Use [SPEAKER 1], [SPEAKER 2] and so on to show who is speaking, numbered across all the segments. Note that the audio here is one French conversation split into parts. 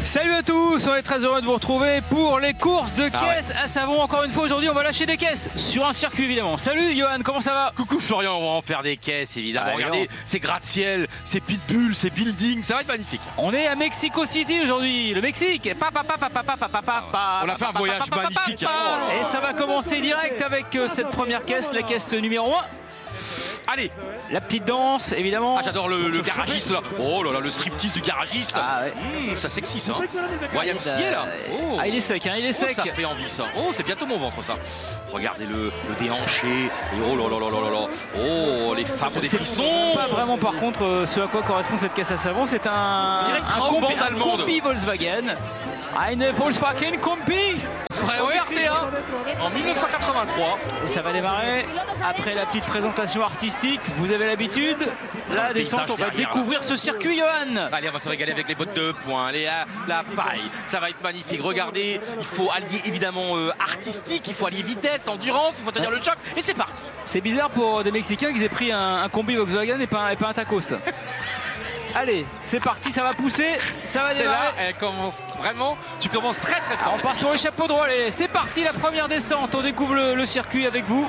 [SPEAKER 1] Salut à tous, on est très heureux de vous retrouver pour les courses de caisses à savon. Encore une fois aujourd'hui on va lâcher des caisses sur un circuit évidemment. Salut Johan, comment ça va?
[SPEAKER 2] Coucou Florian, on va en faire des caisses évidemment. Regardez, c'est gratte-ciel, c'est pitbull, c'est building, ça va être magnifique.
[SPEAKER 1] On est à Mexico City aujourd'hui, le Mexique.
[SPEAKER 2] On a fait un voyage magnifique.
[SPEAKER 1] Et ça va commencer direct avec cette première caisse, la caisse numéro 1.
[SPEAKER 2] Allez,
[SPEAKER 1] la petite danse évidemment.
[SPEAKER 2] Ah, j'adore le garagiste là. Oh là là, le striptease du garagiste.
[SPEAKER 1] Ah ouais.
[SPEAKER 2] Ça sexy ça. Ouais, il y a Messier là.
[SPEAKER 1] Oh. Ah, il est sec, hein, il est sec.
[SPEAKER 2] Ça fait envie ça. Oh, c'est bientôt mon ventre ça. Regardez le déhanché. Et oh là là là là là. Oh, les femmes ont des frissons.
[SPEAKER 1] Pas vraiment par contre ce à quoi correspond cette caisse à savon. C'est un combi Volkswagen. Eine Volkswagen Kombi.
[SPEAKER 2] En 1983.
[SPEAKER 1] Et ça va démarrer après la petite présentation artistique. Vous avez l'habitude. La descente, on va découvrir ce circuit, Johan.
[SPEAKER 2] Allez, on va se régaler avec les bottes de poing, la paille. Ça va être magnifique. Regardez, il faut allier évidemment artistique, il faut allier vitesse, endurance, il faut tenir le choc. Et c'est parti.
[SPEAKER 1] C'est bizarre pour des Mexicains qu'ils aient pris un combi Volkswagen et pas un tacos. Allez, c'est parti, ça va pousser, ça va démarrer.
[SPEAKER 2] Là, elle commence vraiment, tu commences très très fort.
[SPEAKER 1] On part sur le chapeau droit, allez, c'est parti, la première descente, on découvre le circuit avec vous.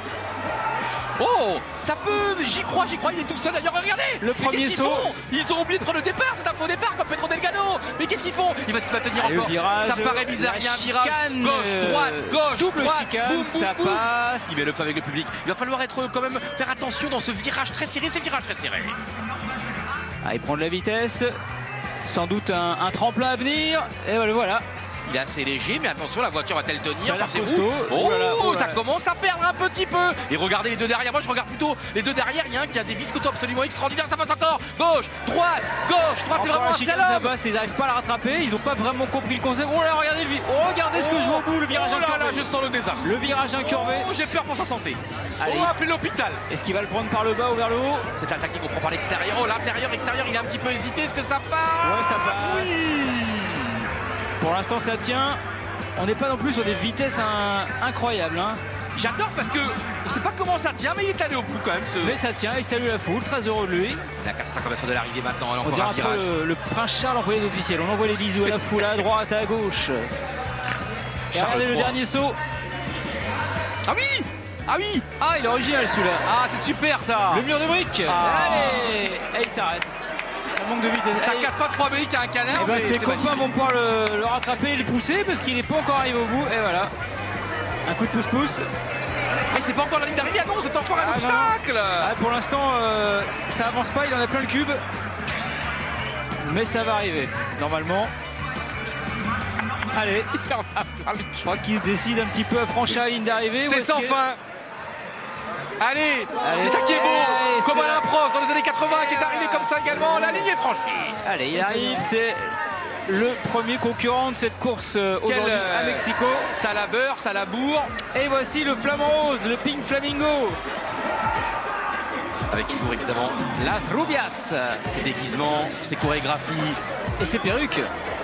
[SPEAKER 2] Oh, ça peut, j'y crois, il est tout seul d'ailleurs, regardez.
[SPEAKER 1] Le premier saut.
[SPEAKER 2] Ils ont oublié de prendre le départ, c'est un faux départ comme Pedro Delgado. Mais qu'est-ce qu'ils font? Il va tenir encore.
[SPEAKER 1] Virage,
[SPEAKER 2] ça paraît bizarre, il y a un virage. Gauche, droite,
[SPEAKER 1] double
[SPEAKER 2] droite,
[SPEAKER 1] chicane,
[SPEAKER 2] boum,
[SPEAKER 1] ça
[SPEAKER 2] boum,
[SPEAKER 1] passe.
[SPEAKER 2] Il met le feu avec le public. Il va falloir être quand même, faire attention dans ce virage très serré, c'est le virage très serré.
[SPEAKER 1] Ah, il prend de la vitesse, sans doute un tremplin à venir, et voilà.
[SPEAKER 2] Il est assez léger, mais attention, la voiture va-t-elle tenir?
[SPEAKER 1] Ça costaud.
[SPEAKER 2] Ça commence à perdre un petit peu. Et regardez les deux derrière. Moi, je regarde plutôt les deux derrière. Il y a un qui a des biscottos absolument extraordinaires. Ça passe encore. Gauche, droite. C'est vraiment un slalom.
[SPEAKER 1] Ils n'arrivent pas à la rattraper. Ils n'ont pas vraiment compris le concept. Oh là, regardez ce que je vois au bout. Le virage incurvé.
[SPEAKER 2] Là, je sens le désastre.
[SPEAKER 1] Le virage incurvé.
[SPEAKER 2] Oh, j'ai peur pour sa santé.
[SPEAKER 1] Allez.
[SPEAKER 2] On va appeler l'hôpital.
[SPEAKER 1] Est-ce qu'il va le prendre par le bas ou vers le haut?
[SPEAKER 2] C'est un tactique qu'on prend par l'extérieur. Oh, l'intérieur, extérieur. Il a un petit peu hésité. Est-ce que ça passe?
[SPEAKER 1] Ouais, ça passe.
[SPEAKER 2] Oui.
[SPEAKER 1] Pour l'instant, ça tient. On n'est pas non plus sur des vitesses incroyables. Hein.
[SPEAKER 2] J'adore parce que on ne sait pas comment ça tient, mais il est allé au bout quand même.
[SPEAKER 1] Mais ça tient, il salue la foule, très heureux de lui.
[SPEAKER 2] Il a 450 mètres de l'arrivée maintenant.
[SPEAKER 1] On dirait un peu le prince Charles envoyé d'officiel. On envoie les bisous à la foule, à droite, à gauche. Et regardez le dernier saut.
[SPEAKER 2] Ah oui!
[SPEAKER 1] Ah, il est original celui-là.
[SPEAKER 2] Ah, c'est super ça.
[SPEAKER 1] Le mur de briques. Allez. Et il s'arrête. Ça manque de vitesse.
[SPEAKER 2] Ça casse pas 3 briques à un canard.
[SPEAKER 1] Et ben ses copains vont pouvoir le rattraper et le pousser parce qu'il n'est pas encore arrivé au bout. Et voilà. Un coup de pouce-pouce.
[SPEAKER 2] Mais c'est pas encore la ligne d'arrivée. Ah non, c'est encore un obstacle.
[SPEAKER 1] Pour l'instant, ça avance pas. Il en a plein le cube. Mais ça va arriver, normalement. Allez. Je crois qu'il se décide un petit peu à franchir la ligne d'arrivée.
[SPEAKER 2] C'est sans fin. Allez, c'est ça qui est beau. Comme Alain Prost dans les années 80 qui est arrivé comme ça également. La ligne est franchie.
[SPEAKER 1] Allez, il arrive, c'est le premier concurrent de cette course aujourd'hui à Mexico.
[SPEAKER 2] Ça la beurre, ça la bourre.
[SPEAKER 1] Et voici le flamant rose, le Pink Flamingo.
[SPEAKER 2] Avec toujours évidemment
[SPEAKER 1] Las Rubias.
[SPEAKER 2] Ses déguisements, ses chorégraphies.
[SPEAKER 1] Et ses perruques.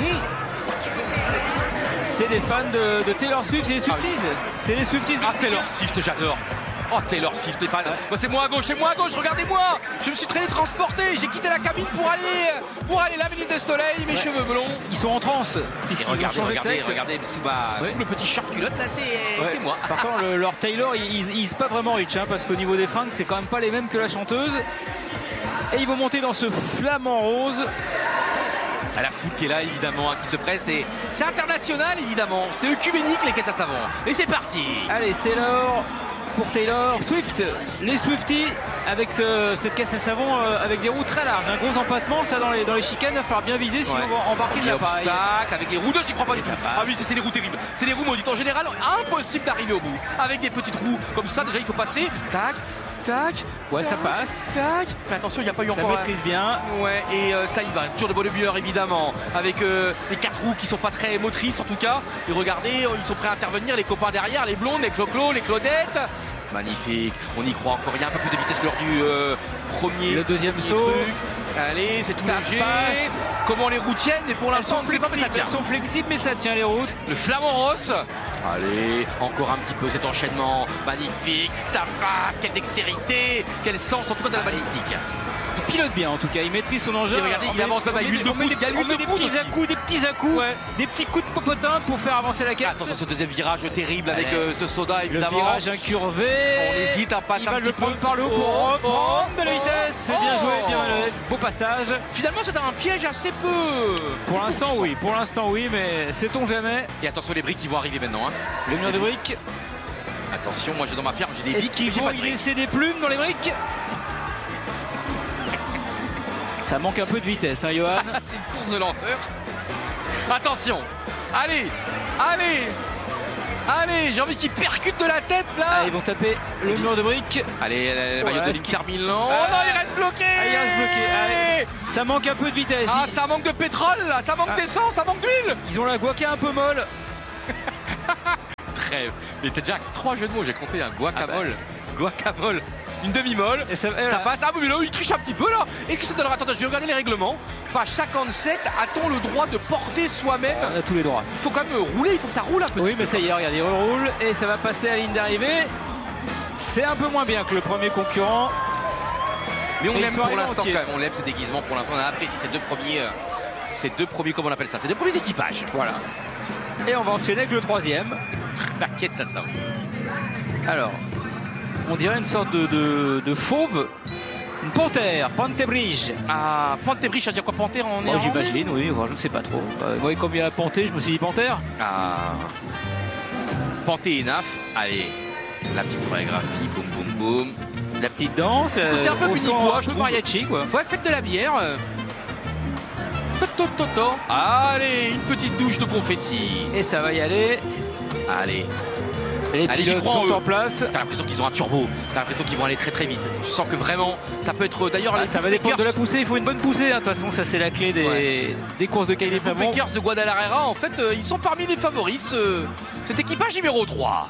[SPEAKER 1] C'est des fans de Taylor Swift, c'est des Swifties. C'est des Swifties.
[SPEAKER 2] Ah, Taylor Swift, j'adore. Oh, Taylor Swift, Stéphane. C'est moi à gauche, regardez-moi. Je me suis télétransporté, j'ai quitté la cabine pour aller la minute de soleil, mes cheveux blonds.
[SPEAKER 1] Ils sont en transe.
[SPEAKER 2] Regardez, sous le petit short culotte là, c'est moi.
[SPEAKER 1] Par contre, leur Taylor, ils se pas vraiment riche, hein, parce qu'au niveau des fringues, c'est quand même pas les mêmes que la chanteuse. Et ils vont monter dans ce flamant rose.
[SPEAKER 2] À la foule qui est là évidemment, qui se presse, c'est international évidemment, c'est œcuménique les caisses à savon. Et c'est parti.
[SPEAKER 1] Allez, c'est l'or pour Taylor Swift, les Swifties avec cette caisse à savon avec des roues très larges, un gros empattement, ça dans les chicanes, il va falloir bien viser sinon on va embarquer de l'appareil.
[SPEAKER 2] Avec les roues j'y crois pas du tout. Ah oui, c'est des roues terribles, c'est des roues maudites. En général, impossible d'arriver au bout. Avec des petites roues comme ça, déjà il faut passer. Tac.
[SPEAKER 1] Ouais, ça passe.
[SPEAKER 2] Tac. Mais attention, il n'y a pas eu encore.
[SPEAKER 1] Ça maîtrise bien.
[SPEAKER 2] Ouais, et ça y va. Toujours de bonne humeur évidemment. Avec les 4 roues qui sont pas très motrices en tout cas. Et regardez, ils sont prêts à intervenir, les copains derrière, les blondes, les cloclos, les claudettes. Magnifique, on y croit encore. Il y a un peu plus de vitesse que lors du premier.
[SPEAKER 1] Le deuxième saut.
[SPEAKER 2] Allez, c'est tout léger.
[SPEAKER 1] Passe.
[SPEAKER 2] Comment les roues tiennent? Et pour l'instant,
[SPEAKER 1] elles sont flexibles, mais ça tient les routes.
[SPEAKER 2] Le flamant rose. Allez, encore un petit peu cet enchaînement. Magnifique, ça passe. Quelle dextérité, quel sens en tout cas de la balistique.
[SPEAKER 1] pilote bien en tout cas, il maîtrise son engin.
[SPEAKER 2] Et regardez, il avance même avec l'huile de poudre.
[SPEAKER 1] des petits à-coups, des petits coups de popotin pour faire avancer la caisse.
[SPEAKER 2] Attention, ce deuxième virage terrible avec ce soda évidemment.
[SPEAKER 1] Le virage incurvé.
[SPEAKER 2] On hésite à passer
[SPEAKER 1] un petit peu. Il va le prendre par le haut pour reprendre de la vitesse. C'est bien joué, bien beau passage.
[SPEAKER 2] Finalement, c'est un piège assez peu.
[SPEAKER 1] Pour l'instant oui, mais sait-on jamais.
[SPEAKER 2] Et attention les briques qui vont arriver maintenant. Hein.
[SPEAKER 1] Le mur de briques.
[SPEAKER 2] Attention, moi j'ai dans ma ferme, j'ai des
[SPEAKER 1] briques.
[SPEAKER 2] Est-ce qu'il
[SPEAKER 1] faut y laisser des plumes dans les briques? Ça manque un peu de vitesse, hein, Johan.
[SPEAKER 2] C'est une course de lenteur. Attention. Allez, j'ai envie qu'ils percutent de la tête là.
[SPEAKER 1] Ah, ils vont taper le mur de briques.
[SPEAKER 2] Allez, maillot de ligne terminant.
[SPEAKER 1] Oh non, il reste bloqué. Allez. Ça manque un peu de vitesse.
[SPEAKER 2] Ah, ça manque de pétrole là, ça manque d'essence, ça manque d'huile.
[SPEAKER 1] Ils ont la guaca un peu molle.
[SPEAKER 2] Très. Mais t'as déjà 3 jeux de mots, j'ai compté un guacamole. Guacamole. Une demi-molle, ça passe. Ah oui, mais là, il triche un petit peu là. Est-ce que ça donnera? Attends, je vais regarder les règlements. Page 57, a-t-on le droit de porter soi-même?
[SPEAKER 1] On a tous les droits.
[SPEAKER 2] Il faut quand même rouler, il faut que ça roule un peu.
[SPEAKER 1] Oui, mais ça y est, regardez, il roule et ça va passer à la ligne d'arrivée. C'est un peu moins bien que le premier concurrent.
[SPEAKER 2] Mais on l'aime pour l'instant quand même, on l'aime ces déguisements pour l'instant. On a apprécié ces deux premiers, comment on appelle ça? Ces deux premiers équipages.
[SPEAKER 1] Voilà. Et on va enchaîner avec le troisième.
[SPEAKER 2] Qu'est-ce que ça?
[SPEAKER 1] Alors. On dirait une sorte de fauve, une panthère, Pantebridge.
[SPEAKER 2] Ah, Pantebridge, ça veut dire quoi, panthère en néerlandais?
[SPEAKER 1] J'imagine, oui, je ne sais pas trop. Moi, comme il y a panthé, je me suis dit panthère.
[SPEAKER 2] Ah, panthé enough. Allez, la petite chorégraphie, boum boum boum.
[SPEAKER 1] La petite danse,
[SPEAKER 2] un peu
[SPEAKER 1] un peu mariachi, quoi.
[SPEAKER 2] Ouais, faites de la bière. Allez, une petite douche de confetti.
[SPEAKER 1] Et ça va y aller.
[SPEAKER 2] Allez.
[SPEAKER 1] Les pilotes sont en place.
[SPEAKER 2] T'as l'impression qu'ils ont un turbo. T'as l'impression qu'ils vont aller très très vite. Je sens que vraiment, ça peut être d'ailleurs.
[SPEAKER 1] Ça va dépendre de la poussée. Il faut une bonne poussée. De toute façon, ça c'est la clé des courses de qualité savon.
[SPEAKER 2] Les Bakers de Guadalajara, en fait, ils sont parmi les favoris. Cet équipage numéro 3.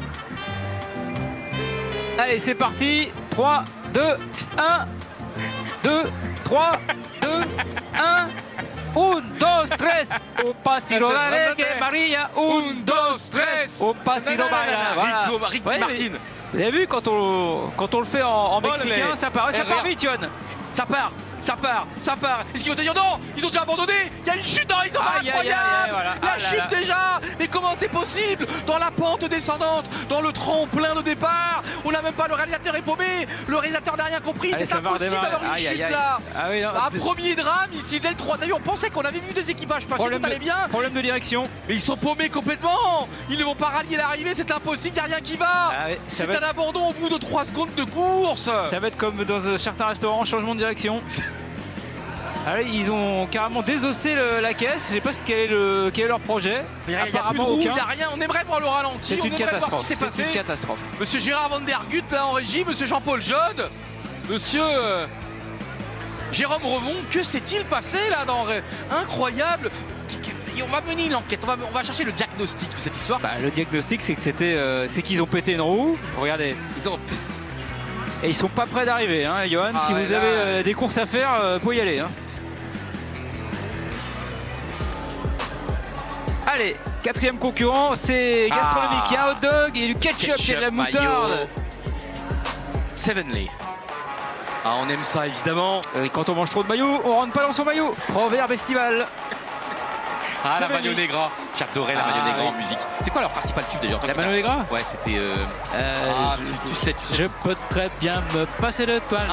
[SPEAKER 1] Allez, c'est parti. 3, 2, 1. 2, 3, 2, 1. 1, 2, 3, au passiro d'alegre Maria, 1, 2, 3, au passiro baila. Voilà.
[SPEAKER 2] Ricky Martin.
[SPEAKER 1] Vous avez vu quand on le fait en mexicain, ça part vite, Johan.
[SPEAKER 2] Ça part. Est-ce qu'ils vont te dire non? Ils ont déjà abandonné. Il y a une chute dans les incroyable.
[SPEAKER 1] Voilà.
[SPEAKER 2] La chute déjà. Mais comment c'est possible? Dans la pente descendante, dans le tremplin de départ, on n'a même pas le réalisateur est paumé. Le réalisateur n'a rien compris. C'est impossible d'avoir une chute là. Un premier drame ici dès le 3. D'ailleurs, on pensait qu'on avait vu deux équipages passer, tout allait bien.
[SPEAKER 1] Problème de direction.
[SPEAKER 2] Mais ils sont paumés complètement. Ils ne vont pas rallier l'arrivée. C'est impossible. Il n'y a rien qui va. C'est un abandon au bout de 3 secondes de course.
[SPEAKER 1] Ça va être comme dans certains restaurants, changement de direction. Allez, ils ont carrément désossé la caisse. Je sais pas quel est leur projet.
[SPEAKER 2] Il n'y a rien. On aimerait voir le ralenti.
[SPEAKER 1] C'est une catastrophe. C'est une catastrophe.
[SPEAKER 2] Monsieur Gérard Van Der Gut là en régie, monsieur Jean-Paul Jode, monsieur Jérôme Revon, que s'est-il passé là dans incroyable. On va mener une enquête, on va chercher le diagnostic de cette histoire.
[SPEAKER 1] Le diagnostic, c'est que c'est qu'ils ont pété une roue. Regardez. Et ils sont pas prêts d'arriver, hein, Johan. Si vous avez des courses à faire, vous pouvez y aller. Hein. Allez, quatrième concurrent, c'est gastronomique. Il y a hot dog, il y a du ketchup, il y a de la moutarde.
[SPEAKER 2] Sevenly. Ah, on aime ça évidemment.
[SPEAKER 1] Quand on mange trop de maillot, on rentre pas dans son maillot. Proverbe estival.
[SPEAKER 2] Ah, la Mayo Negra. J'adorais la Mayo Negra en musique. C'est quoi leur principal tube d'ailleurs?
[SPEAKER 1] La Mayo Negra?
[SPEAKER 2] Ouais, c'était. Tu sais.
[SPEAKER 1] Je peux très bien me passer de toi.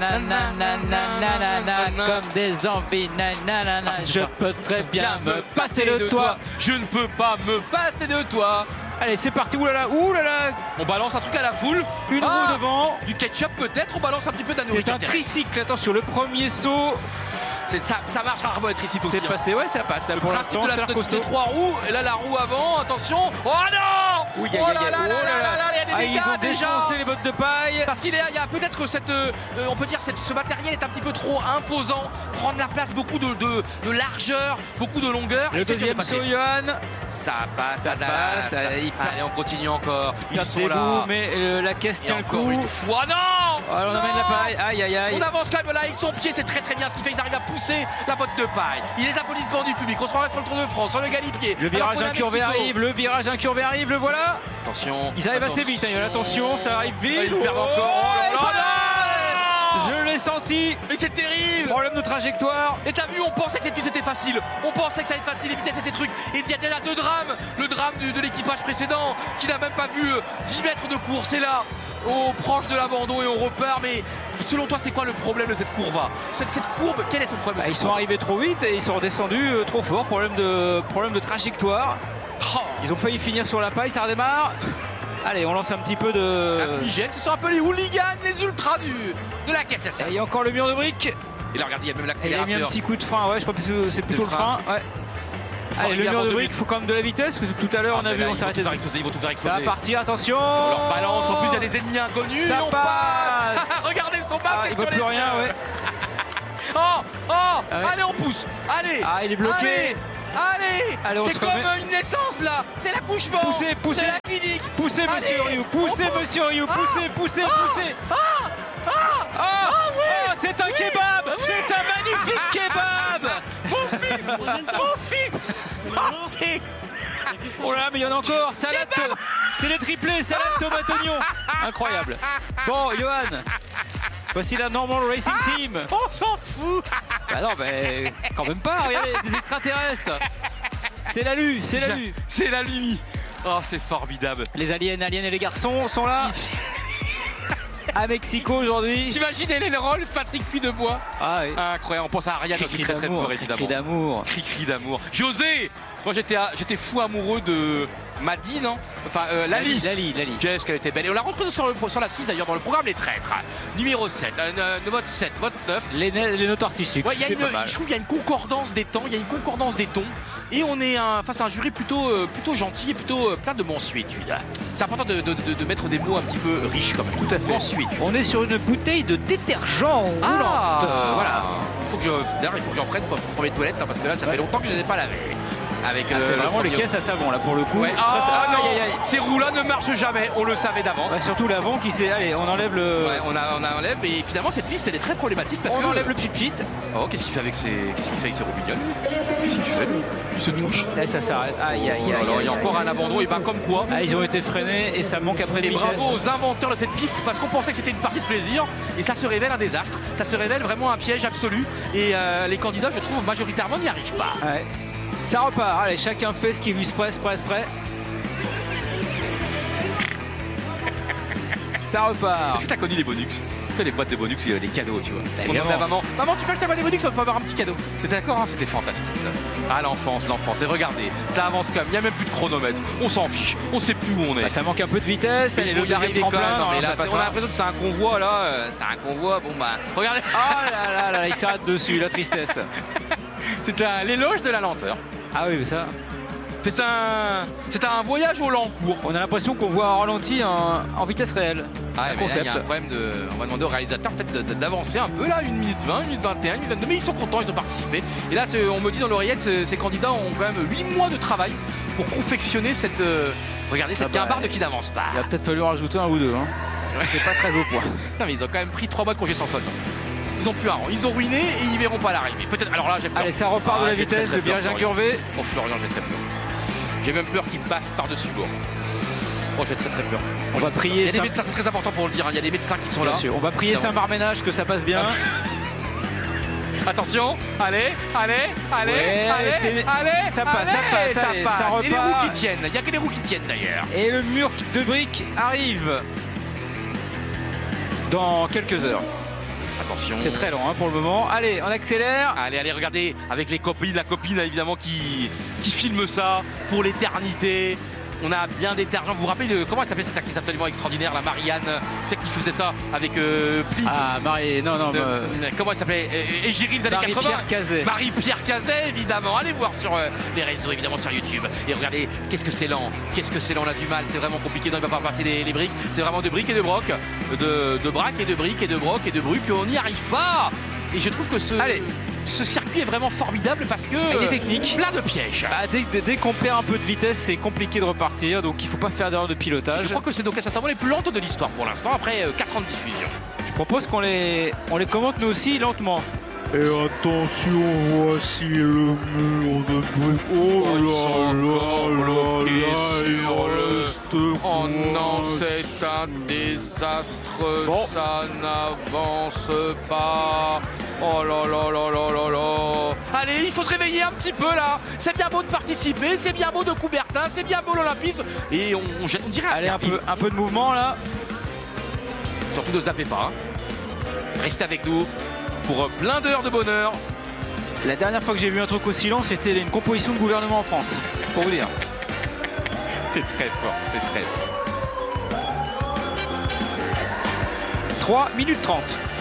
[SPEAKER 1] Comme des envies. Je peux très bien me passer de toi.
[SPEAKER 2] Je ne peux pas me passer de toi.
[SPEAKER 1] Allez, c'est parti. Oulala, oulala.
[SPEAKER 2] On balance un truc à la foule.
[SPEAKER 1] Une roue devant.
[SPEAKER 2] Du ketchup peut-être. On balance un petit peu de la nourriture.
[SPEAKER 1] C'est un tricycle. Attention, le premier saut.
[SPEAKER 2] Ça marche rarement être ici aussi.
[SPEAKER 1] C'est passé, ouais, ça passe. Là, pour l'instant, c'est la costaud.
[SPEAKER 2] 3 roues, et là la roue avant, attention. Oh non!
[SPEAKER 1] Oui, il y a
[SPEAKER 2] des dégâts
[SPEAKER 1] ils ont
[SPEAKER 2] déjà.
[SPEAKER 1] Défoncé les bottes de paille.
[SPEAKER 2] Parce qu'il y a peut-être cette, on peut dire ce matériel est un petit peu trop imposant, prendre la place, beaucoup de largeur, beaucoup de longueur.
[SPEAKER 1] Le deuxième saut, Johan.
[SPEAKER 2] Ça passe. Allez, on continue encore.
[SPEAKER 1] Ils sont là. Mais la caisse tient le coup.
[SPEAKER 2] Une fois, non!
[SPEAKER 1] Alors on amène la paille. Aïe.
[SPEAKER 2] On avance quand même là avec son pied, c'est très bien ce qu'il fait. Ils arrivent à pousser la botte de paille. Il y a les applaudissements du public. On se croirait sur le Tour de France, sur le galipier.
[SPEAKER 1] Le virage incurvé arrive, le voilà.
[SPEAKER 2] Attention.
[SPEAKER 1] Ils arrivent assez vite, attention, ça arrive vite.
[SPEAKER 2] Ils perdent encore.
[SPEAKER 1] Je l'ai senti.
[SPEAKER 2] Mais c'est terrible.
[SPEAKER 1] Problème de trajectoire.
[SPEAKER 2] Et t'as vu, on pensait que cette piste était facile. On pensait que ça allait être facile, les vitesses étaient trucs. Et il y a déjà deux drames. Le drame de l'équipage précédent qui n'a même pas vu 10 mètres de course. Et là, proche de l'abandon et on repart. Mais selon toi, c'est quoi le problème de cette courbe? Cette courbe, quel est son problème?
[SPEAKER 1] Ils sont arrivés trop vite et ils sont redescendus trop fort. Problème de trajectoire.
[SPEAKER 2] Oh.
[SPEAKER 1] Ils ont failli finir sur la paille, ça redémarre. Allez, on lance un petit peu de...
[SPEAKER 2] Fumigène, ce sont un peu les hooligans, les ultras de la caisse.
[SPEAKER 1] Il y a encore le mur de briques.
[SPEAKER 2] Et là, regardez, il y a même
[SPEAKER 1] Il a
[SPEAKER 2] l'accélérateur.
[SPEAKER 1] mis un petit coup de frein, ouais, je crois que c'est plutôt le frein. Ouais. Allez, le mur de briques, il faut quand même de la vitesse, parce que tout à l'heure, on a vu, on s'arrêtait.
[SPEAKER 2] Ils vont tout faire exploser.
[SPEAKER 1] Ça va partir, attention.
[SPEAKER 2] On leur balance, en plus, il y a des ennemis inconnus.
[SPEAKER 1] Ça
[SPEAKER 2] et on
[SPEAKER 1] passe.
[SPEAKER 2] Regardez son masque
[SPEAKER 1] Il ne
[SPEAKER 2] sur
[SPEAKER 1] voit
[SPEAKER 2] les
[SPEAKER 1] plus rien,
[SPEAKER 2] yeux.
[SPEAKER 1] ouais.
[SPEAKER 2] Allez, on pousse. Allez.
[SPEAKER 1] Ah, il est bloqué.
[SPEAKER 2] Allez,
[SPEAKER 1] on
[SPEAKER 2] c'est
[SPEAKER 1] se
[SPEAKER 2] comme
[SPEAKER 1] remet.
[SPEAKER 2] une naissance là, c'est l'accouchement,
[SPEAKER 1] Poussez.
[SPEAKER 2] c'est la clinique.
[SPEAKER 1] Poussez, monsieur Rioux, poussez, monsieur Rioux, poussez. C'est un kebab, c'est un magnifique kebab.
[SPEAKER 2] Mon fils.
[SPEAKER 1] Oh là, mais il y en a encore. Salade, c'est les triplés, salade, tomate, oignon. Incroyable. Bon, Johan, voici la Normal Racing Team.
[SPEAKER 2] On s'en fout.
[SPEAKER 1] Bah non, mais quand même pas. Regardez, des extraterrestres. C'est la lue, c'est la lue.
[SPEAKER 2] C'est la nuit. Oh, c'est formidable.
[SPEAKER 1] Les aliens et les garçons sont là. À Mexico aujourd'hui.
[SPEAKER 2] T'imagines Hélène Rolls, Patrick Puydebois.
[SPEAKER 1] Ah oui.
[SPEAKER 2] Incroyable, on pense à Ariane aussi, très très fort évidemment.
[SPEAKER 1] Cri d'amour.
[SPEAKER 2] Cri d'amour. José. Moi j'étais fou amoureux de Maddy, non? Enfin Lali. Qu'est-ce qu'elle était belle. Et on l'a retrouvée sur la 6 d'ailleurs dans le programme Les Traîtres. Numéro 7, vote 7, vote 9.
[SPEAKER 1] Les notes artistiques.
[SPEAKER 2] Ouais, je trouve qu'il y a une concordance des temps, il y a une concordance des tons. Et on est face à un jury plutôt gentil et plutôt plein de mensuétude. C'est important de mettre des mots un petit peu riches comme tout à fait. Mensuétude.
[SPEAKER 1] On est sur une bouteille de détergent roulante. Voilà.
[SPEAKER 2] D'ailleurs, il faut que j'en prenne pour mes toilettes hein, parce que là, ça fait longtemps que je ne les ai pas lavées.
[SPEAKER 1] C'est vraiment les caisses à savon là pour le coup.
[SPEAKER 2] Ouais. Non, ces roues-là ne marchent jamais, on le savait d'avance.
[SPEAKER 1] Ouais, surtout l'avant qui s'est. Allez, on enlève le.
[SPEAKER 2] Ouais, on enlève et finalement cette piste elle est très problématique parce
[SPEAKER 1] on
[SPEAKER 2] que.
[SPEAKER 1] enlève le pchit.
[SPEAKER 2] Oh, qu'est-ce qu'il fait avec ses roubignoles? Qu'est-ce qu'il fait lui? Il se touche.
[SPEAKER 1] Là, ça s'arrête. Aïe.
[SPEAKER 2] Alors il y a encore un abandon et ben comme quoi.
[SPEAKER 1] Ils ont été freinés et ça manque après de vitesse.
[SPEAKER 2] Et bravo aux inventeurs de cette piste parce qu'on pensait que c'était une partie de plaisir et ça se révèle un désastre. Ça se révèle vraiment un piège absolu et les candidats je trouve majoritairement n'y arrivent pas.
[SPEAKER 1] Ouais. Ça repart, allez, chacun fait ce qui lui se presse. Ça repart.
[SPEAKER 2] Est-ce que t'as connu les Bonux? Tu sais, les boîtes de Bonux, il y a des cadeaux, tu vois. On
[SPEAKER 1] Évidemment.
[SPEAKER 2] demande à maman, tu peux acheter des Bonux, on peut avoir un petit cadeau. T'es d'accord, hein? C'était fantastique ça. Ah, l'enfance. Et regardez, ça avance quand même, il n'y a même plus de chronomètre. On s'en fiche, on sait plus où on est.
[SPEAKER 1] Bah, ça manque un peu de vitesse,
[SPEAKER 2] et
[SPEAKER 1] le deuxième tremplin.
[SPEAKER 2] Mais là, on a l'impression que c'est un convoi là. C'est un convoi, bon bah, regardez.
[SPEAKER 1] Oh là, il s'arrête dessus, la tristesse.
[SPEAKER 2] C'est l'éloge de la lenteur.
[SPEAKER 1] Ah oui, mais ça.
[SPEAKER 2] C'est un voyage au long cours.
[SPEAKER 1] On a l'impression qu'on voit en ralenti en vitesse réelle.
[SPEAKER 2] Ah,
[SPEAKER 1] un concept.
[SPEAKER 2] Là, il y a un problème on va demander au réalisateur d'avancer un peu là, 1 minute 20, 1 minute 21, 1 minute 22, mais ils sont contents, ils ont participé. Et là, on me dit dans l'oreillette, ces candidats ont quand même 8 mois de travail pour confectionner cette guimbarde qui n'avance pas.
[SPEAKER 1] Il va peut-être fallu rajouter un ou deux, hein. Parce que c'est pas très au point.
[SPEAKER 2] Non mais ils ont quand même pris 3 mois de congé sans solde. Ils ont plus un rang, ils ont ruiné et ils verront pas l'arrivée. Peut-être. Alors là j'ai peur.
[SPEAKER 1] Allez, ça repart de la vitesse, le virage incurvé.
[SPEAKER 2] Oh Florian, j'ai très peur. J'ai même peur qu'il passe par-dessus bord. Oh, j'ai très peur.
[SPEAKER 1] On va prier.
[SPEAKER 2] Il y a des médecins, c'est très important pour le dire, hein. Il y a des médecins qui sont là.
[SPEAKER 1] Bien sûr. On va prier Saint-Marménage que ça passe bien.
[SPEAKER 2] Attention, allez,
[SPEAKER 1] ça passe, ça repart.
[SPEAKER 2] Et les roues qui tiennent, il n'y a que les roues qui tiennent d'ailleurs.
[SPEAKER 1] Et le mur de briques arrive dans quelques heures.
[SPEAKER 2] Attention.
[SPEAKER 1] C'est très lent hein, pour le moment. Allez, on accélère.
[SPEAKER 2] Allez, regardez, avec les copines, la copine évidemment qui filme ça pour l'éternité. On a bien détergent. Vous vous rappelez de comment elle s'appelait cette actrice absolument extraordinaire, la Marianne, tu sais qui faisait ça avec Please.
[SPEAKER 1] Ah, Marie, non.
[SPEAKER 2] Comment elle s'appelait? Égérie des années 80.
[SPEAKER 1] Marie-Pierre Cazet.
[SPEAKER 2] Marie-Pierre Cazet, évidemment. Allez voir sur les réseaux, évidemment sur YouTube. Et regardez, qu'est-ce que c'est lent. On a du mal, c'est vraiment compliqué. Non, il va pas passer les briques. C'est vraiment de briques et de broc. De braque et de briques et de broc et de bruc. On n'y arrive pas. Et je trouve que ce circuit est vraiment formidable parce que
[SPEAKER 1] il est technique,
[SPEAKER 2] plein de pièges.
[SPEAKER 1] Bah, dès qu'on perd un peu de vitesse, c'est compliqué de repartir, donc il faut pas faire d'erreur de pilotage.
[SPEAKER 2] Je crois que c'est donc les plus lentes de l'histoire pour l'instant après 4 ans de diffusion.
[SPEAKER 1] Je propose qu'on les commente nous aussi lentement.
[SPEAKER 3] Et attention, voici le mur de briques. Oh là là, il reste.
[SPEAKER 2] Oh non, c'est un désastre, ça n'avance passe pas. Oh là là là là là là. Allez, il faut se réveiller un petit peu là. C'est bien beau de participer, c'est bien beau de Coubertin, c'est bien beau l'Olympisme. Et on dirait
[SPEAKER 1] Allez, un peu de mouvement là.
[SPEAKER 2] Surtout ne zappez pas. Restez avec nous pour plein d'heures de bonheur.
[SPEAKER 1] La dernière fois que j'ai vu un truc aussi lent, c'était une composition de gouvernement en France. Pour vous dire.
[SPEAKER 2] C'est très fort, c'est très fort.
[SPEAKER 1] 3 minutes 30.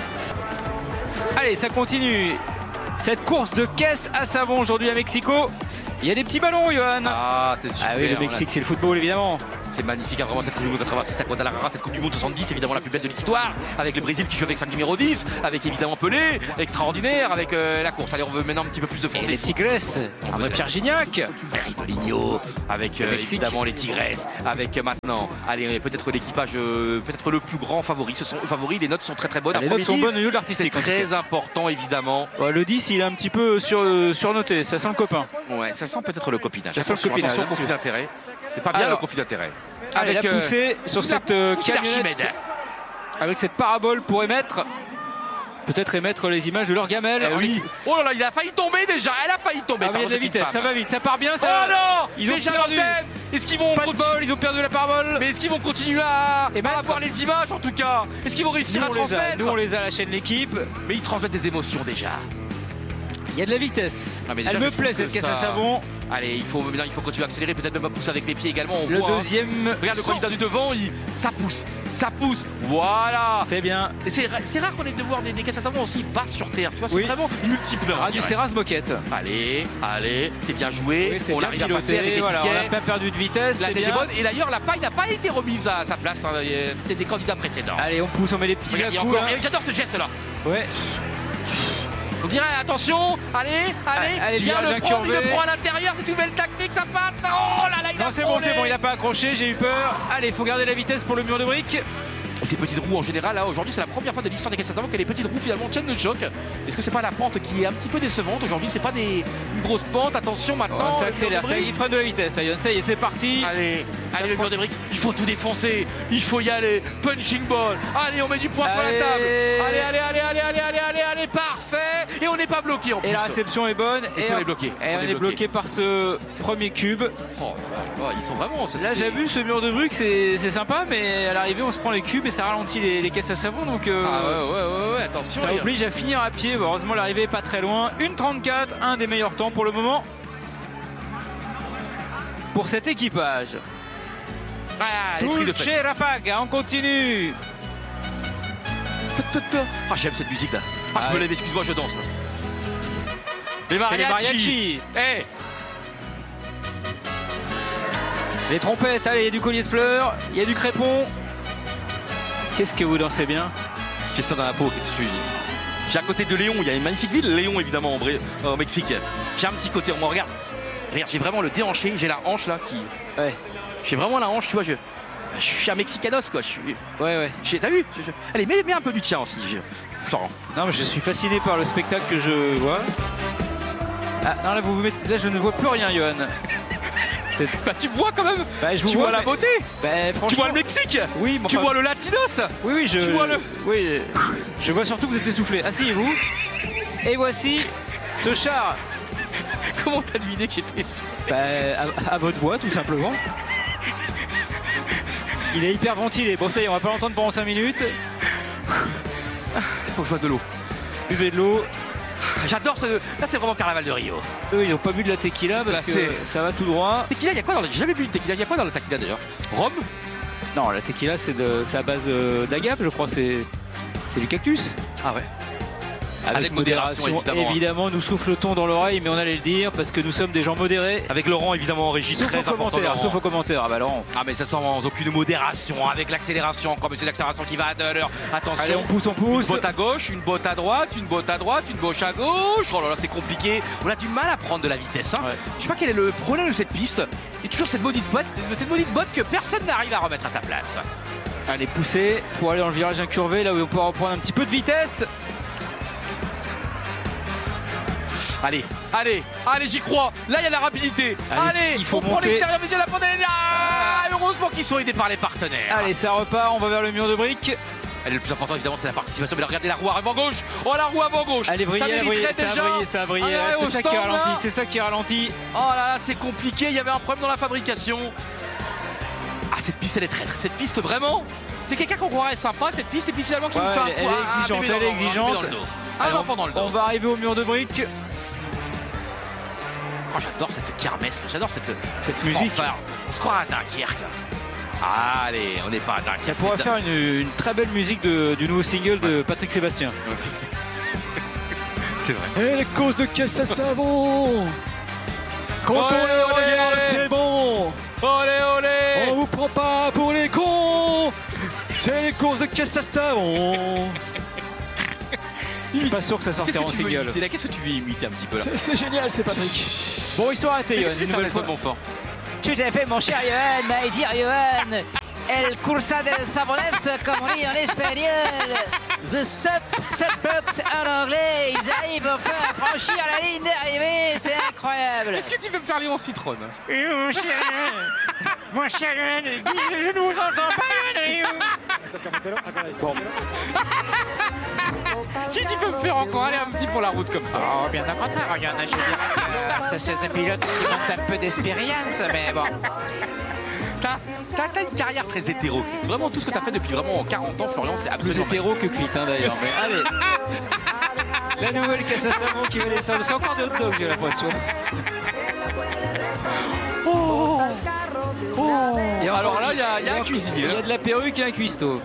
[SPEAKER 1] Allez, ça continue. Cette course de caisse à savon aujourd'hui à Mexico. Il y a des petits ballons, Johan.
[SPEAKER 2] Ah, c'est super.
[SPEAKER 1] Ah oui, le Mexique, c'est le football, évidemment.
[SPEAKER 2] C'est magnifique, hein, vraiment, cette Coupe du Monde 86 à Guadalajara, cette Coupe du Monde 70, évidemment la plus belle de l'histoire, avec le Brésil qui joue avec sa numéro 10, avec évidemment Pelé, extraordinaire, avec la course. Allez, on veut maintenant un petit peu plus de fond.
[SPEAKER 1] Et les Tigresses, André Pierre Gignac,
[SPEAKER 2] Rivellino, avec évidemment les Tigresses, avec maintenant, allez, peut-être l'équipage, peut-être le plus grand favori. Ce sont favoris, les notes sont très très bonnes.
[SPEAKER 1] Les notes sont bonnes au niveau de l'artistique.
[SPEAKER 2] C'est très important, évidemment.
[SPEAKER 1] Ouais, le 10, il est un petit peu surnoté, ça sent le copain.
[SPEAKER 2] Ouais, ça sent peut-être le copinage.
[SPEAKER 1] Ça sent le copinage.
[SPEAKER 2] Attention, conflit d'intérêt. C'est pas bien. Alors, le conflit d'intérêt.
[SPEAKER 1] Avec la poussée sur cette camionnette avec cette parabole pour émettre, peut-être émettre les images de leur gamelle.
[SPEAKER 2] Oui. Oh là là, il a failli tomber déjà. Elle a failli tomber.
[SPEAKER 1] Ah oui, il y a de la vitesse, ça va vite, ça part bien. Ça...
[SPEAKER 2] Oh non,
[SPEAKER 1] ils ont perdu.
[SPEAKER 2] Est-ce qu'ils vont
[SPEAKER 1] pas de bol, ils ont perdu la parabole.
[SPEAKER 2] Mais est-ce qu'ils vont continuer à avoir les images en tout cas? Est-ce qu'ils vont réussir à transmettre?
[SPEAKER 1] Nous on les a à la chaîne L'équipe.
[SPEAKER 2] Mais ils transmettent des émotions déjà.
[SPEAKER 1] Il y a de la vitesse.
[SPEAKER 2] Ah, déjà,
[SPEAKER 1] elle me plaît cette caisse à savon.
[SPEAKER 2] Allez, il faut continuer à accélérer, peut-être même à pousser avec les pieds également. On
[SPEAKER 1] le
[SPEAKER 2] voit,
[SPEAKER 1] deuxième.
[SPEAKER 2] Regarde le candidat du devant, ça pousse. Voilà.
[SPEAKER 1] C'est bien.
[SPEAKER 2] C'est rare qu'on ait de voir des caisses à savon aussi basses sur terre. Tu vois, c'est vraiment multiple.
[SPEAKER 1] Du Serras Moquette.
[SPEAKER 2] Allez, c'est bien joué.
[SPEAKER 1] Oui, on
[SPEAKER 2] arrive à passer avec
[SPEAKER 1] voilà, on n'a pas perdu de vitesse.
[SPEAKER 2] La neige est bonne. Et d'ailleurs, la paille n'a pas été remise à sa place. C'était des candidats précédents.
[SPEAKER 1] Allez, on pousse, on met les petits à-coups.
[SPEAKER 2] J'adore ce geste-là.
[SPEAKER 1] Ouais.
[SPEAKER 2] On dirait attention, allez, viens le prendre, il le prend à l'intérieur, c'est une belle tactique, ça passe. Oh là là, il a
[SPEAKER 1] c'est bon, il n'a pas accroché, j'ai eu peur. Allez, il faut garder la vitesse pour le mur de briques.
[SPEAKER 2] Et ces petites roues en général, là aujourd'hui c'est la première fois de l'histoire des caisses à savon que les petites roues finalement tiennent le choc. Est-ce que c'est pas la pente qui est un petit peu décevante aujourd'hui? C'est pas une grosse pente, attention maintenant.
[SPEAKER 1] Ça accélère, ils prennent de la vitesse, Taillon. Ça y est, c'est parti.
[SPEAKER 2] Allez, le mur de briques, il faut tout défoncer, il faut y aller. Punching ball, allez, on met du poids sur la table. Allez, parfait. Et on n'est pas bloqué en plus.
[SPEAKER 1] Et la réception est bonne.
[SPEAKER 2] Et on est bloqué.
[SPEAKER 1] Et on est bloqué par ce premier cube.
[SPEAKER 2] Ils sont vraiment.
[SPEAKER 1] Là, j'ai vu ce mur de briques, c'est sympa, mais à l'arrivée, on se prend les cubes et ça ralentit les caisses à savon. Donc,
[SPEAKER 2] ouais, attention.
[SPEAKER 1] Ça oblige à finir à pied. Heureusement, l'arrivée est pas très loin. 1:34, un des meilleurs temps pour le moment pour cet équipage. Dulce Rafaga, on continue.
[SPEAKER 2] J'aime cette musique là. Je me lève, excuse-moi, je danse. Les
[SPEAKER 1] mariachis. Les trompettes, allez, il y a du collier de fleurs, il y a du crépon. Qu'est-ce que vous dansez bien?
[SPEAKER 2] J'ai ça dans la peau, qu'est-ce que tu dis? J'ai à côté de Léon, il y a une magnifique ville, Léon évidemment, au Mexique. J'ai un petit côté, regarde, j'ai vraiment le déhanché, j'ai la hanche là qui...
[SPEAKER 1] Ouais.
[SPEAKER 2] J'ai vraiment la hanche, tu vois, je suis un Mexicanos quoi.
[SPEAKER 1] Ouais.
[SPEAKER 2] T'as vu? Allez, mets un peu du tien aussi. Florent.
[SPEAKER 1] Non, mais je suis fasciné par le spectacle que je vois. Ah non, là je ne vois plus rien, Johan.
[SPEAKER 2] Bah tu vois quand même.
[SPEAKER 1] Tu
[SPEAKER 2] vois la beauté. Tu vois le Mexique.
[SPEAKER 1] Oui,
[SPEAKER 2] tu vois le Latinos.
[SPEAKER 1] Oui, je vois surtout que vous êtes essoufflé. Asseyez-vous. Et voici ce char.
[SPEAKER 2] Comment t'as deviné que j'étais essoufflé?
[SPEAKER 1] À votre voix, tout simplement. Il est hyper ventilé. Bon, ça y est, on va pas l'entendre pendant 5 minutes.
[SPEAKER 2] Faut que je boive de l'eau.
[SPEAKER 1] Buvez de l'eau.
[SPEAKER 2] J'adore ce... Là, c'est vraiment Carnaval de Rio.
[SPEAKER 1] Eux, ils n'ont pas bu de la tequila parce que ça va tout droit.
[SPEAKER 2] Tequila, il y a quoi dans le... J'ai jamais bu de tequila. Il y a quoi dans la tequila d'ailleurs? Rhum?
[SPEAKER 1] Non, la tequila, c'est à base d'agave, je crois. C'est du cactus.
[SPEAKER 2] Ah ouais.
[SPEAKER 1] Avec modération, évidemment, nous souffle-t-on dans l'oreille, mais on allait le dire parce que nous sommes des gens modérés.
[SPEAKER 2] Avec Laurent, évidemment, en régie.
[SPEAKER 1] Sauf aux commentaires. Ah bah Laurent.
[SPEAKER 2] Ah mais ça sans aucune modération, avec l'accélération encore, mais c'est l'accélération qui va à l'heure. Attention.
[SPEAKER 1] Allez, on pousse.
[SPEAKER 2] Une botte à gauche, une botte à droite, une botte à droite, une gauche à gauche. Oh là là, c'est compliqué. On a du mal à prendre de la vitesse. Hein. Ouais. Je sais pas quel est le problème de cette piste. Il y a toujours cette maudite botte que personne n'arrive à remettre à sa place.
[SPEAKER 1] Allez, pousser pour aller dans le virage incurvé, là où on peut reprendre un petit peu de vitesse.
[SPEAKER 2] Allez, j'y crois. Là, il y a de la rapidité. Allez,
[SPEAKER 1] il faut
[SPEAKER 2] monter. On prend l'extérieur visuel de la pandémie. Heureusement qu'ils sont aidés par les partenaires.
[SPEAKER 1] Allez, ça repart. On va vers le mur de briques.
[SPEAKER 2] Allez, le plus important évidemment c'est la participation. Mais là, regardez la roue avant gauche. Oh la roue avant gauche.
[SPEAKER 1] Elle est brillée, ça a brillé. C'est ça qui ralentit, c'est ça qui ralentit.
[SPEAKER 2] Oh là là, c'est compliqué. Il y avait un problème dans la fabrication. Ah, cette piste elle est traître. Cette piste vraiment. C'est quelqu'un qu'on croirait sympa cette piste et puis finalement qui nous fait un coup.
[SPEAKER 1] Elle est exigeante, elle est exigeante.
[SPEAKER 2] Un enfant dans le dos.
[SPEAKER 1] On va arriver au mur de briques.
[SPEAKER 2] Oh, j'adore cette kermesse, j'adore cette
[SPEAKER 1] musique.
[SPEAKER 2] fanfare. On se croit à Dunkerque là. Allez, on n'est pas à Dunkerque.
[SPEAKER 1] Elle pourrait faire une très belle musique du nouveau single de Patrick Sébastien.
[SPEAKER 2] C'est vrai.
[SPEAKER 1] Et les courses de caisse à savon. Quand on les regarde, c'est bon.
[SPEAKER 2] Olé olé.
[SPEAKER 1] On vous prend pas pour les cons. C'est les courses de caisse à savon. Je suis pas sûr que ça sortira en single.
[SPEAKER 2] Qu'est-ce que tu veux imiter un petit peu là?
[SPEAKER 1] C'est génial, c'est Patrick. Bon, ils sont arrêtés, Johan.
[SPEAKER 2] Une nouvelle fois de Montfort.
[SPEAKER 4] Tout à fait, mon cher Johan, my dear Johan. El cursa del sabonete, comme on dit en espagnol. The Supports en anglais. Ils arrivent enfin à franchir la ligne d'arrivée. C'est incroyable.
[SPEAKER 2] Est-ce que tu peux me faire les en citronne?
[SPEAKER 4] Mon cher Johan, je ne vous entends pas,
[SPEAKER 2] Qui tu peux me faire encore aller un petit pour la route comme ça?
[SPEAKER 4] Oh, bien au contraire, regarde, je dirais que ça c'est un pilote qui monte un peu d'expérience, mais bon.
[SPEAKER 2] T'as une carrière très hétéro. Vraiment tout ce que t'as fait depuis vraiment 40 ans, Florian, c'est absolument
[SPEAKER 1] plus hétéro que Clit d'ailleurs. Mais allez, la nouvelle caisse à savon qui va descendre. C'est encore des hot dogs, j'ai l'impression.
[SPEAKER 2] Et alors là, il y a un cuisinier.
[SPEAKER 1] Il y a de la perruque et un cuistot.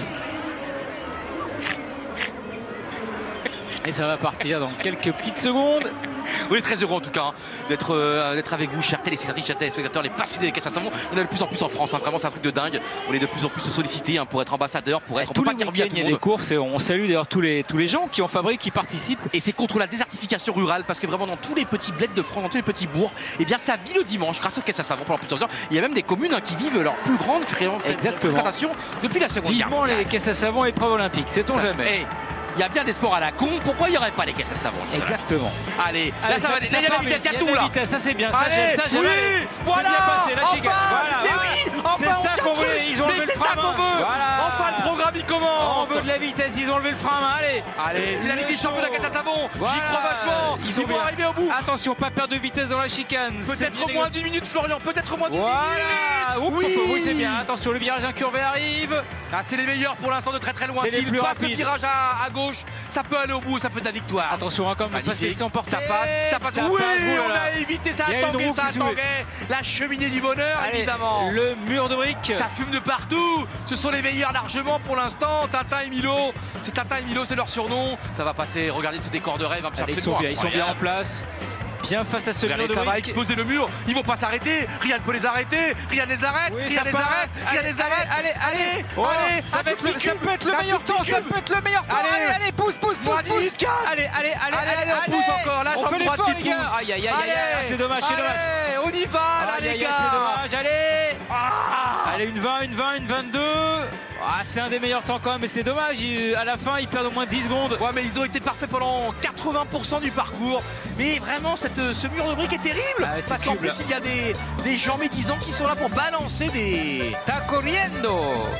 [SPEAKER 1] Et ça va partir dans quelques petites secondes.
[SPEAKER 2] On est très heureux en tout cas d'être avec vous, chers téléspectateurs, chers téléspectateurs, les passionnés des caisses à savon. Il y en a de plus en plus en France, vraiment c'est un truc de dingue. On est de plus en plus sollicités pour être ambassadeur, pour être...
[SPEAKER 1] Tous les week-ends, il y a des courses et on salue d'ailleurs tous les gens qui en fabriquent, qui participent.
[SPEAKER 2] Et c'est contre la désertification rurale parce que vraiment dans tous les petits bleds de France, dans tous les petits bourgs, eh bien ça vit le dimanche grâce aux caisses à savon pendant plusieurs heures. Il y a même des communes qui vivent leur plus grande fréquentation depuis la Seconde Guerre mondiale.
[SPEAKER 1] Vivement les caisses à savon et épreuves olympiques, sait-on jamais.
[SPEAKER 2] Il y a bien des sports à la con, pourquoi il n'y aurait pas les caisses à savon?
[SPEAKER 1] Exactement.
[SPEAKER 2] Allez, là ça va, il y a la vitesse, il y a tout là.
[SPEAKER 1] Ça c'est bien, ça j'aime, ça j'aime.
[SPEAKER 2] Oui,
[SPEAKER 1] voilà, c'est bien passé, la chicane. Voilà,
[SPEAKER 2] c'est
[SPEAKER 1] ça qu'on voulait, ils ont levé le frein.
[SPEAKER 2] Voilà. Enfin le programme il commence.
[SPEAKER 1] On veut de la vitesse, ils ont levé le frein, allez,
[SPEAKER 2] c'est la Ligue des champions de la caisse à savon. J'y crois vachement. Ils vont arriver au bout.
[SPEAKER 1] Attention, pas perdre de vitesse dans la chicane.
[SPEAKER 2] Peut-être moins d'1 minute Florian, peut-être moins d'1 minute.
[SPEAKER 1] Oui, c'est bien. Attention, le virage incurvé arrive.
[SPEAKER 2] Ah, c'est les meilleurs pour l'instant de très très loin.
[SPEAKER 1] C'est les plus rapides.
[SPEAKER 2] Le virage à gauche, ça peut aller au bout, ça peut être la victoire.
[SPEAKER 1] Attention, comme ne pas se laisser emporter.
[SPEAKER 2] Ça passe. Oui, on a évité, ça attendait. La cheminée du bonheur, évidemment.
[SPEAKER 1] Le mur de briques.
[SPEAKER 2] Ça fume de partout. Ce sont les meilleurs largement pour l'instant. Tintin et Milo. C'est Tintin et Milo, c'est leur surnom. Ça va passer. Regardez ce décor de rêve.
[SPEAKER 1] Ils sont bien en place. Bien face à ce mur de briques.
[SPEAKER 2] Ça va exploser le mur. Ils vont pas s'arrêter. Rien ne peut les arrêter. Rien ne les arrête. Rien ne les arrête. Rien ne les arrête. Allez.
[SPEAKER 1] Ça peut être le meilleur temps. Ça peut être le meilleur temps. Allez, pousse. Allez,
[SPEAKER 2] pousse encore. Là,
[SPEAKER 1] on fait l'effort, les gars. Aïe, c'est dommage.
[SPEAKER 2] On y va, là, les gars.
[SPEAKER 1] C'est dommage. Allez. Allez, une 22. C'est un des meilleurs temps quand même, mais c'est dommage. À la fin, ils perdent au moins 10 secondes.
[SPEAKER 2] Ouais, mais ils ont été parfaits pendant 80% du parcours. Mais vraiment, ce mur de briques est terrible. Parce qu'en plus, il y a des gens médisants qui sont là pour balancer des...
[SPEAKER 1] Está corriendo.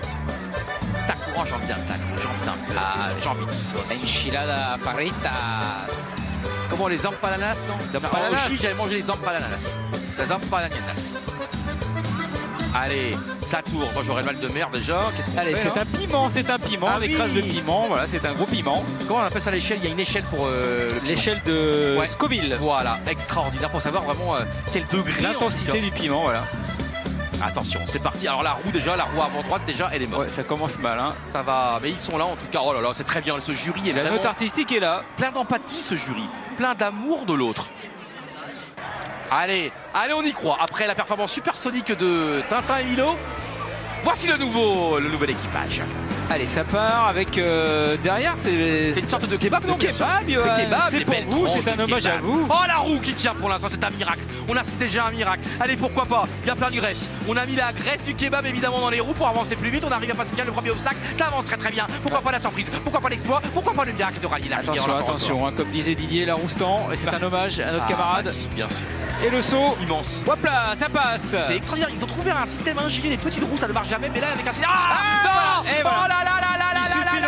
[SPEAKER 2] Taco, j'ai envie d'un taco. J'ai envie de sauce.
[SPEAKER 1] Enchilada farritas.
[SPEAKER 2] Comment, les empanadas, non? Aussi, j'avais mangé les empanadas. Les empanadas. Allez, ça tourne. Moi j'aurais le mal de mer déjà.
[SPEAKER 1] Allez, c'est un piment, avec traces de piment. Voilà, c'est un gros piment.
[SPEAKER 2] Comment on appelle ça l'échelle? Il y a une échelle pour
[SPEAKER 1] l'échelle de Scoville.
[SPEAKER 2] Voilà, extraordinaire pour savoir vraiment quel degré.
[SPEAKER 1] L'intensité du piment, voilà.
[SPEAKER 2] Attention, c'est parti. Alors la roue avant droite déjà, elle est morte.
[SPEAKER 1] Ouais, ça commence mal, hein.
[SPEAKER 2] Ça va, mais ils sont là en tout cas. Oh là là, c'est très bien. Ce jury est
[SPEAKER 1] la note artistique est là.
[SPEAKER 2] Plein d'empathie ce jury, plein d'amour de l'autre. Allez, on y croit. Après la performance supersonique de Tintin et Milo, voici le nouvel équipage.
[SPEAKER 1] Allez, ça part avec derrière, c'est
[SPEAKER 2] une sorte de kebab, non?
[SPEAKER 1] C'est pour vous, c'est un hommage à vous.
[SPEAKER 2] Oh, la roue qui tient pour l'instant, c'est un miracle. On assiste déjà à un miracle. Allez, pourquoi pas? Il y a plein de graisse. On a mis la graisse du kebab évidemment dans les roues pour avancer plus vite. On arrive à passer le premier obstacle. Ça avance très bien. Pourquoi pas la surprise? Pourquoi pas l'exploit? Pourquoi pas le miracle de rallye?
[SPEAKER 1] Attention, comme disait Didier Laroustan, c'est un hommage à notre camarade.
[SPEAKER 2] Bien sûr.
[SPEAKER 1] Et le saut
[SPEAKER 2] immense.
[SPEAKER 1] Hop là, ça passe.
[SPEAKER 2] C'est extraordinaire. Ils ont trouvé un système ingénieux des petites roues, ça ne marche jamais. Mais là avec un système.
[SPEAKER 1] Oh là là là là là là là là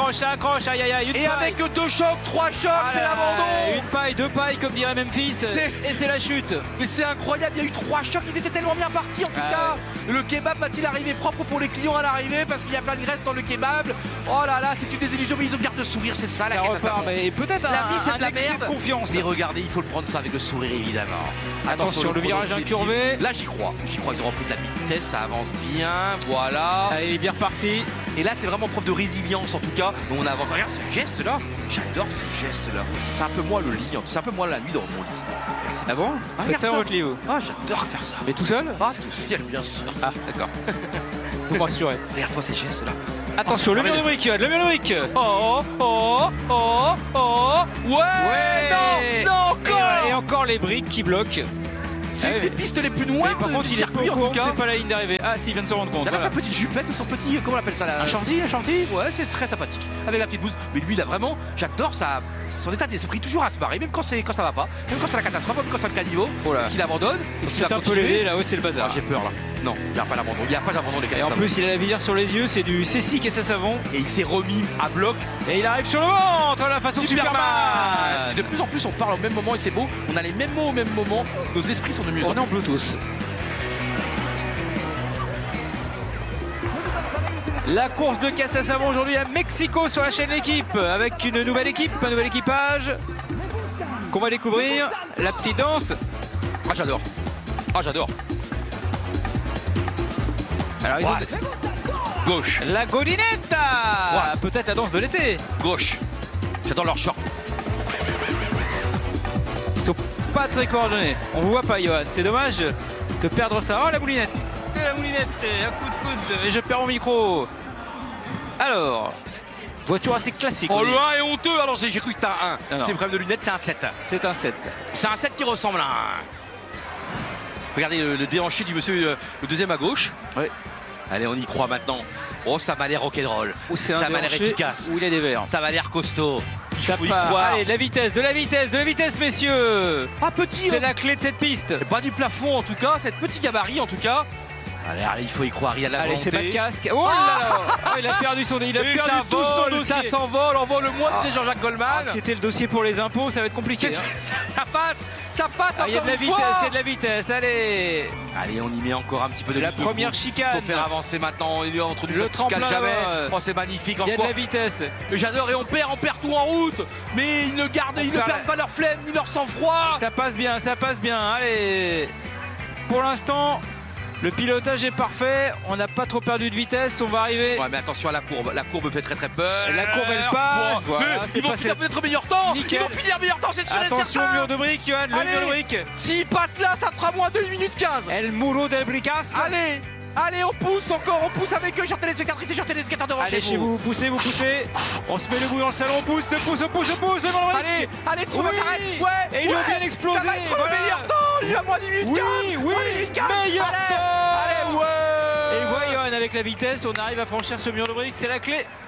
[SPEAKER 1] accroche, aïe aïe aïe.
[SPEAKER 2] Et avec 2 chocs, 3 chocs, c'est l'abandon.
[SPEAKER 1] Une paille, 2 pailles, comme dirait Memphis. Et c'est la chute.
[SPEAKER 2] Mais c'est incroyable, il y a eu 3 chocs, ils étaient tellement bien partis en tout cas. Le kebab va-t-il arriver propre pour les clients à l'arrivée parce qu'il y a plein de graisse dans le kebab. Oh là là, c'est une désillusion, mais ils ont bien de sourire, c'est ça la caisse à savon.
[SPEAKER 1] Mais peut-être
[SPEAKER 2] La vie, c'est de la
[SPEAKER 1] excès
[SPEAKER 2] merde.
[SPEAKER 1] de confiance.
[SPEAKER 2] Mais regardez, il faut le prendre ça avec le sourire évidemment.
[SPEAKER 1] Attention, le virage incurvé.
[SPEAKER 2] Là j'y crois qu'ils auront pris de la vitesse, ça avance bien, voilà.
[SPEAKER 1] Allez, il est bien reparti.
[SPEAKER 2] Et là c'est vraiment preuve de résilience en tout cas. On avance, regarde ce geste là, j'adore ce geste là. C'est un peu moi le lit, c'est un peu moi la nuit dans mon lit. Merci.
[SPEAKER 1] Ah bon?
[SPEAKER 2] Ah,
[SPEAKER 1] Faites ça
[SPEAKER 2] regarde
[SPEAKER 1] votre lit, vous.
[SPEAKER 2] Ah j'adore faire ça.
[SPEAKER 1] Mais tout seul?
[SPEAKER 2] Ah tout seul, bien sûr.
[SPEAKER 1] Ah, d'accord. Vous me rassurez.
[SPEAKER 2] Regarde-moi ces gestes là.
[SPEAKER 1] Attention, le mur de brique, le mur de brique.
[SPEAKER 2] Ouais, non, encore.
[SPEAKER 1] Et encore les briques qui bloquent.
[SPEAKER 2] C'est une des pistes les plus noires.
[SPEAKER 1] Par contre, il est
[SPEAKER 2] circuit
[SPEAKER 1] pas
[SPEAKER 2] en
[SPEAKER 1] au
[SPEAKER 2] tout
[SPEAKER 1] courant,
[SPEAKER 2] cas.
[SPEAKER 1] c'est pas la ligne d'arrivée. Ah, si, il vient de se rendre compte.
[SPEAKER 2] Il a
[SPEAKER 1] Voilà.
[SPEAKER 2] sa petite jupette ou son petit, comment on appelle ça là?
[SPEAKER 1] Un chantier,
[SPEAKER 2] Ouais, c'est très sympathique. Avec la petite blouse. Mais lui, il a vraiment, j'adore son état d'esprit, toujours à se barrer, même quand ça va pas, même quand c'est la catastrophe, même quand c'est le caniveau.
[SPEAKER 1] Oh là.
[SPEAKER 2] Est-ce qu'il abandonne? Est-ce qu'il va
[SPEAKER 1] C'est un peu
[SPEAKER 2] continuer?
[SPEAKER 1] léger, là, ouais, c'est le bazar.
[SPEAKER 2] Ah, j'ai peur là. Non, il n'y a pas d'abandon. Il n'y a pas d'abandon les
[SPEAKER 1] Et
[SPEAKER 2] caisses
[SPEAKER 1] en
[SPEAKER 2] à
[SPEAKER 1] plus, il a la visière sur les yeux, c'est du Cécile et ça savon.
[SPEAKER 2] savon. Et il s'est remis à bloc.
[SPEAKER 1] Et il arrive sur le ventre, la façon Superman.
[SPEAKER 2] Et de plus en plus, on parle au même moment et c'est beau. On a les mêmes mots au même moment. Nos esprits sont de mieux en
[SPEAKER 1] On est
[SPEAKER 2] mieux.
[SPEAKER 1] en Bluetooth. La course de caisse à savon aujourd'hui à Mexico sur la chaîne L'équipe avec une nouvelle équipe, un nouvel équipage qu'on va découvrir. La petite danse.
[SPEAKER 2] Ah, j'adore. Ah, j'adore.
[SPEAKER 1] Alors ils
[SPEAKER 2] Ouais.
[SPEAKER 1] ont
[SPEAKER 2] Gauche,
[SPEAKER 1] la godinetta.
[SPEAKER 2] Ouais.
[SPEAKER 1] Peut-être la danse de l'été.
[SPEAKER 2] gauche. J'adore leur short.
[SPEAKER 1] Ils sont pas très coordonnés. On vous voit pas, Johan. C'est dommage de perdre ça. Oh la moulinette. La moulinette, un coup de coude et je perds mon micro. Alors, voiture assez classique.
[SPEAKER 2] Oh,
[SPEAKER 1] on dit.
[SPEAKER 2] le 1 est honteux. Alors, j'ai cru que c'était un 1.
[SPEAKER 1] Non, non.
[SPEAKER 2] C'est le problème de lunettes, c'est un 7.
[SPEAKER 1] C'est un 7.
[SPEAKER 2] C'est un 7 qui ressemble à un 1. Regardez le déhanché du monsieur, le deuxième à gauche.
[SPEAKER 1] Ouais.
[SPEAKER 2] Allez, on y croit maintenant. Oh, ça m'a l'air rock'n'roll.
[SPEAKER 1] Ou c'est
[SPEAKER 2] Ça
[SPEAKER 1] un
[SPEAKER 2] m'a l'air
[SPEAKER 1] déhanché
[SPEAKER 2] efficace.
[SPEAKER 1] où il a des verres.
[SPEAKER 2] Ça m'a l'air costaud.
[SPEAKER 1] Ça
[SPEAKER 2] Faut y
[SPEAKER 1] part.
[SPEAKER 2] croire.
[SPEAKER 1] Allez, de la vitesse, de la vitesse, de la vitesse, messieurs.
[SPEAKER 2] Ah, petit.
[SPEAKER 1] C'est la clé de cette piste.
[SPEAKER 2] Pas du plafond en tout cas, cette petit gabarit en tout cas. Allez, il faut y croire, il y a de la
[SPEAKER 1] Allez, c'est
[SPEAKER 2] volonté.
[SPEAKER 1] pas de casque. Oh là là. Oh, il a perdu son, il a
[SPEAKER 2] Et
[SPEAKER 1] perdu
[SPEAKER 2] ça
[SPEAKER 1] tout son
[SPEAKER 2] vole,
[SPEAKER 1] dossier.
[SPEAKER 2] ça s'envole, envole-moi, tu sais Jean-Jacques Goldman.
[SPEAKER 1] Ah, c'était le dossier pour les impôts, ça va être compliqué.
[SPEAKER 2] Qu'est-ce
[SPEAKER 1] hein.
[SPEAKER 2] que- ça passe
[SPEAKER 1] Ah, il y a de
[SPEAKER 2] encore
[SPEAKER 1] la
[SPEAKER 2] une
[SPEAKER 1] vitesse,
[SPEAKER 2] fois.
[SPEAKER 1] il y a de la vitesse. Allez.
[SPEAKER 2] Allez, on y met encore un petit peu de
[SPEAKER 1] La
[SPEAKER 2] ligne de
[SPEAKER 1] première
[SPEAKER 2] coude.
[SPEAKER 1] chicane.
[SPEAKER 2] Faut faire avancer maintenant, il est entre
[SPEAKER 1] Le
[SPEAKER 2] nous, ça
[SPEAKER 1] tremplin,
[SPEAKER 2] chicane jamais.
[SPEAKER 1] là.
[SPEAKER 2] Oh, c'est magnifique
[SPEAKER 1] Il y a de
[SPEAKER 2] encore.
[SPEAKER 1] la vitesse.
[SPEAKER 2] J'adore et on perd tout en route. Mais ils ne
[SPEAKER 1] perd
[SPEAKER 2] perdent pas leur flemme ni leur sang-froid.
[SPEAKER 1] Ça passe bien, ça passe bien. Allez. Pour l'instant, le pilotage est parfait. On n'a pas trop perdu de vitesse. On va arriver.
[SPEAKER 2] Ouais, mais attention à la courbe. La courbe fait très très peur.
[SPEAKER 1] La courbe, elle passe.
[SPEAKER 2] Bon,
[SPEAKER 1] Voilà,
[SPEAKER 2] mais
[SPEAKER 1] c'est
[SPEAKER 2] ils vont
[SPEAKER 1] passé.
[SPEAKER 2] finir peut-être meilleur temps.
[SPEAKER 1] Nickel.
[SPEAKER 2] Ils vont finir meilleur temps, c'est sûr et
[SPEAKER 1] Attention,
[SPEAKER 2] certain.
[SPEAKER 1] mur de brique, Johan, le
[SPEAKER 2] Allez.
[SPEAKER 1] mur de brique.
[SPEAKER 2] S'il passe là, ça fera moins de 1 minute 15.
[SPEAKER 1] El muro del bricas.
[SPEAKER 2] Allez, on pousse encore, on pousse avec eux, chers téléspectatrices et chers téléspectateurs devant
[SPEAKER 1] Allez, chez vous, poussez, vous poussez. On se met debout dans le salon, on pousse, le pousse, le mur de brique.
[SPEAKER 2] Allez, Stromae
[SPEAKER 1] Oui.
[SPEAKER 2] s'arrête. Ouais,
[SPEAKER 1] Et ils l'ont bien explosé,
[SPEAKER 2] Ça va être
[SPEAKER 1] voilà.
[SPEAKER 2] le meilleur temps. Il a moins de 1 minute 15.
[SPEAKER 1] Oui,
[SPEAKER 2] Moins de 1 minute 15.
[SPEAKER 1] meilleur
[SPEAKER 2] Allez,
[SPEAKER 1] temps.
[SPEAKER 2] Allez, ouais.
[SPEAKER 1] Et voilà, Johan, avec la vitesse, on arrive à franchir ce mur de brique, c'est la clé.